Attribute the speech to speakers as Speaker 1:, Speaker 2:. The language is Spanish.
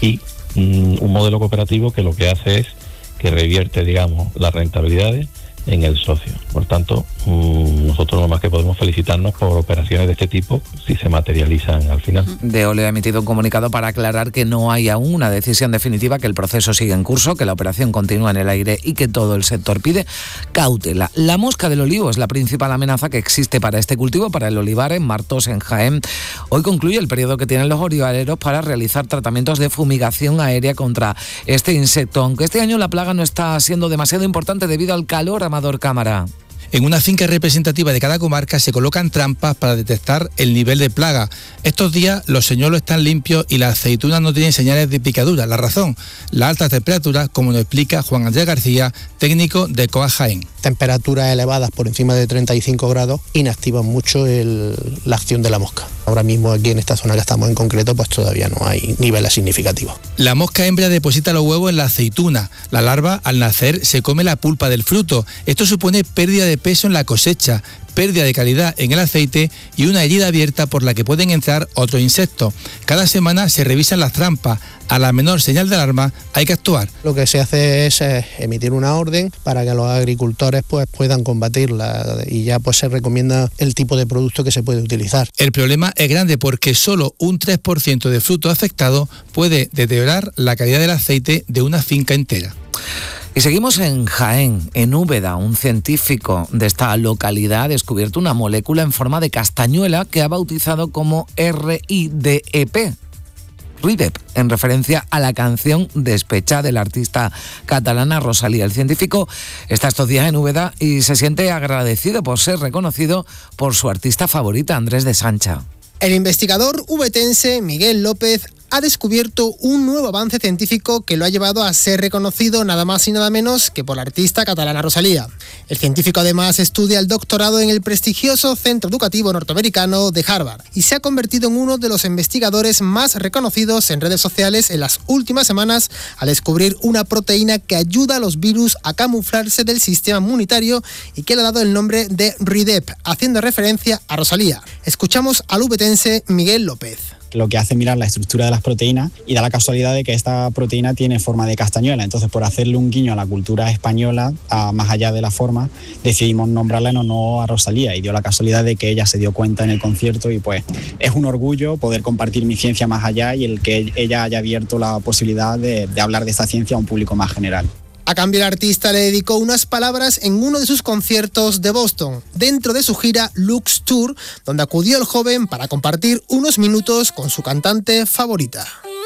Speaker 1: y un modelo cooperativo que lo que hace es que revierte, digamos, las rentabilidades en el socio. Por tanto, nosotros lo más que podemos felicitarnos por operaciones de este tipo si se materializan al final.
Speaker 2: Veolia ha emitido un comunicado para aclarar que no hay aún una decisión definitiva, que el proceso sigue en curso, que la operación continúa en el aire y que todo el sector pide cautela. La mosca del olivo es la principal amenaza que existe para este cultivo, para el olivar en Martos, en Jaén. Hoy concluye el periodo que tienen los olivareros para realizar tratamientos de fumigación aérea contra este insecto, aunque este año la plaga no está siendo demasiado importante debido al calor. Amador Cámara.
Speaker 3: En una finca representativa de cada comarca se colocan trampas para detectar el nivel de plaga. Estos días los señuelos están limpios y las aceitunas no tienen señales de picadura. La razón, las altas temperaturas, como nos explica Juan Andrés García, técnico de COA Jaén.
Speaker 4: Temperaturas elevadas por encima de 35 grados inactivan mucho la acción de la mosca. Ahora mismo aquí en esta zona que estamos en concreto, pues todavía no hay niveles significativos.
Speaker 3: La mosca hembra deposita los huevos en la aceituna. La larva, al nacer, se come la pulpa del fruto. Esto supone pérdida de peso en la cosecha, pérdida de calidad en el aceite y una herida abierta por la que pueden entrar otros insectos. Cada semana se revisan las trampas. A la menor señal de alarma hay que actuar.
Speaker 4: Lo que se hace es emitir una orden para que los agricultores pues puedan combatirla y ya pues se recomienda el tipo de producto que se puede utilizar.
Speaker 3: El problema es grande porque solo un 3% de fruto afectado puede deteriorar la calidad del aceite de una finca entera.
Speaker 2: Y seguimos en Jaén, en Úbeda. Un científico de esta localidad ha descubierto una molécula en forma de castañuela que ha bautizado como RIDEP, en referencia a la canción Despecha de la artista catalana Rosalía. El científico está estos días en Úbeda y se siente agradecido por ser reconocido por su artista favorita, Andrés de Sancha.
Speaker 5: El investigador ubetense Miguel López ha descubierto un nuevo avance científico que lo ha llevado a ser reconocido nada más y nada menos que por la artista catalana Rosalía. El científico además estudia el doctorado en el prestigioso centro educativo norteamericano de Harvard y se ha convertido en uno de los investigadores más reconocidos en redes sociales en las últimas semanas al descubrir una proteína que ayuda a los virus a camuflarse del sistema inmunitario y que le ha dado el nombre de RIDEP, haciendo referencia a Rosalía. Escuchamos al ubetense Miguel López.
Speaker 6: Lo que hace mirar la estructura de las proteínas y da la casualidad de que esta proteína tiene forma de castañuela. Entonces, por hacerle un guiño a la cultura española, más allá de la forma, decidimos nombrarla en honor a Rosalía y dio la casualidad de que ella se dio cuenta en el concierto y pues es un orgullo poder compartir mi ciencia más allá y el que ella haya abierto la posibilidad de hablar de esta ciencia a un público más general.
Speaker 5: A cambio, el artista le dedicó unas palabras en uno de sus conciertos de Boston, dentro de su gira Lux Tour, donde acudió el joven para compartir unos minutos con su cantante favorita.